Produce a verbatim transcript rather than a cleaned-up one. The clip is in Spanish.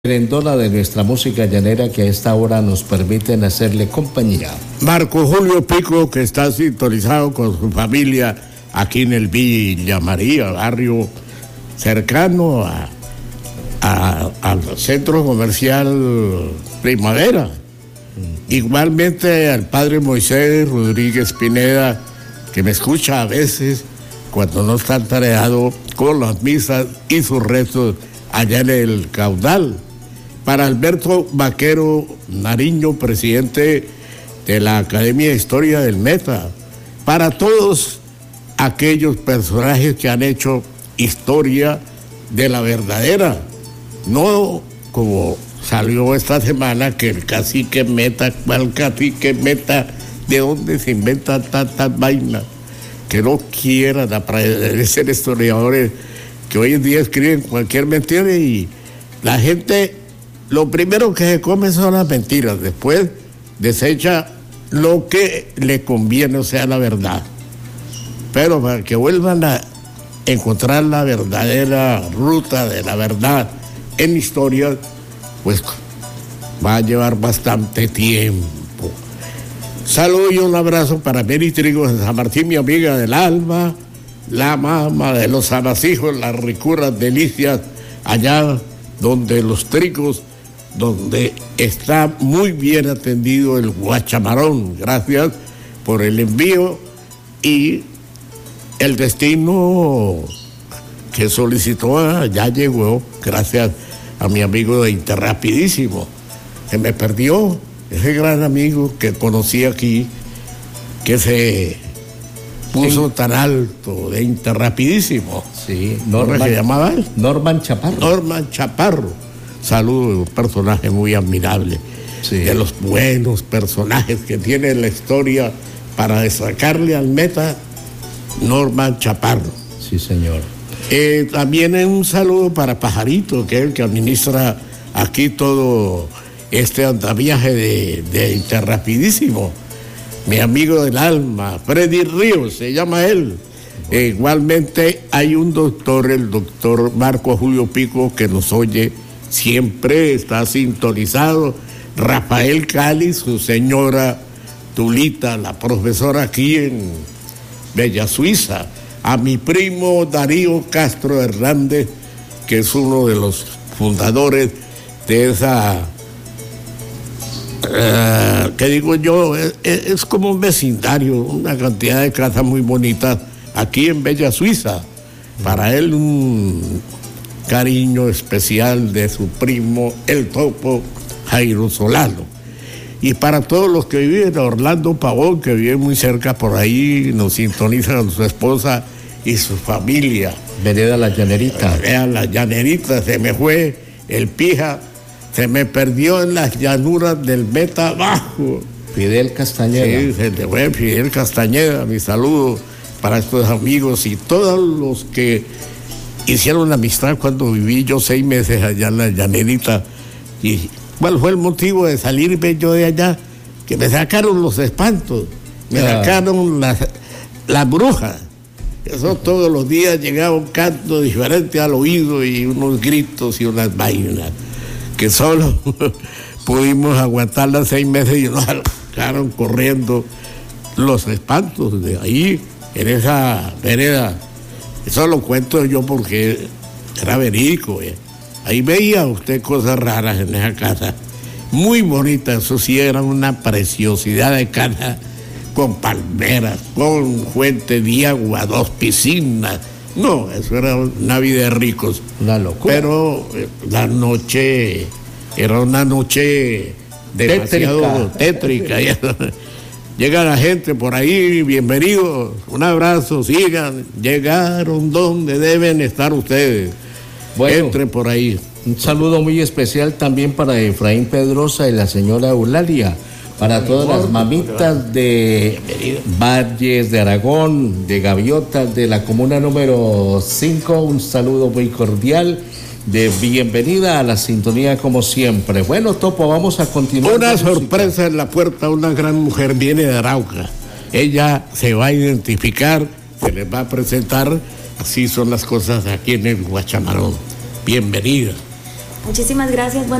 Merendona de nuestra música llanera que a esta hora nos permiten hacerle compañía. Marco Julio Pico, que está sintonizado con su familia aquí en el Villa María, barrio cercano a, a, al centro comercial Primavera. Mm. Igualmente al padre Moisés Rodríguez Pineda, que me escucha a veces cuando no está tareado con las misas y sus restos allá en el Caudal. Para Alberto Vaquero Nariño, presidente de la Academia de Historia del Meta. Para todos aquellos personajes que han hecho historia de la verdadera. No como salió esta semana que el cacique Meta, ¿cuál cacique Meta? ¿De dónde se inventan tantas vainas? Que no quieran aparecer historiadores que hoy en día escriben cualquier mentira y la gente... Lo primero que se come son las mentiras, después desecha lo que le conviene, o sea, la verdad. Pero para que vuelvan a encontrar la verdadera ruta de la verdad en historia, pues va a llevar bastante tiempo. Saludo y un abrazo para Mary Trigo de San Martín, mi amiga del alma, la mamá de los amasijos, las ricuras delicias, allá donde los trigos, donde está muy bien atendido el Guachamarón. Gracias por el envío y el destino que solicitó ya llegó, gracias a mi amigo de Interrapidísimo. Se me perdió ese gran amigo que conocí aquí, que se puso sí. tan alto de Interrapidísimo. Sí, Norman, ¿cómo se llamaba él? Norman Chaparro. Norman Chaparro. Saludo, un personaje muy admirable, sí. de los buenos personajes que tiene la historia para destacarle al Meta, Norman Chaparro. Sí, señor. Eh, también un saludo para Pajarito, que es el que administra aquí todo este andamiaje de, de Interrapidísimo. Mi amigo del alma, Freddy Ríos, se llama él. Bueno. Eh, igualmente hay un doctor, el doctor Marco Julio Pico, que nos oye siempre, está sintonizado. Rafael Cali, su señora Tulita, la profesora aquí en Bella Suiza. A mi primo Darío Castro Hernández, que es uno de los fundadores de esa, uh, ¿qué digo yo? Es, es como un vecindario, una cantidad de casas muy bonitas aquí en Bella Suiza. Para él un cariño especial de su primo, el topo Jairo Solano. Y para todos los que viven en Orlando Pavón, que vive muy cerca por ahí, nos sintonizan con su esposa y su familia. Vereda La Llanerita. Vereda La Llanerita, se me fue el pija, se me perdió en las llanuras del Meta Bajo. Fidel Castañeda. Sí, se me fue Fidel Castañeda, mi saludo para estos amigos y todos los que hicieron amistad cuando viví yo seis meses allá en La Llanerita. ¿Y cuál fue el motivo de salirme yo de allá? Que me sacaron los espantos, me ah. sacaron las, las brujas. Eso todos los días llegaba un canto diferente al oído y unos gritos y unas vainas que solo pudimos aguantar las seis meses y nos sacaron corriendo los espantos de ahí, en esa vereda. Eso lo cuento yo porque era verídico. ¿eh? Ahí veía usted cosas raras en esa casa. Muy bonitas, eso sí, era una preciosidad de casa, con palmeras, con fuente de agua, dos piscinas. No, eso era una vida de ricos. Una locura. Pero eh, la noche era una noche demasiado tétrica. tétrica. Llega la gente por ahí, bienvenidos, un abrazo, sigan, llegaron donde deben estar ustedes. Bueno, entren por ahí. Un saludo muy especial también para Efraín Pedrosa y la señora Eulalia, para todas las mamitas de Valles de Aragón, de Gaviotas, de la comuna número cinco, un saludo muy cordial de bienvenida a la sintonía como siempre. Bueno, Topo, vamos a continuar. Una sorpresa en la puerta, una gran mujer viene de Arauca. Ella se va a identificar, se les va a presentar. Así son las cosas aquí en el Guachamarón. Bienvenida. Muchísimas gracias.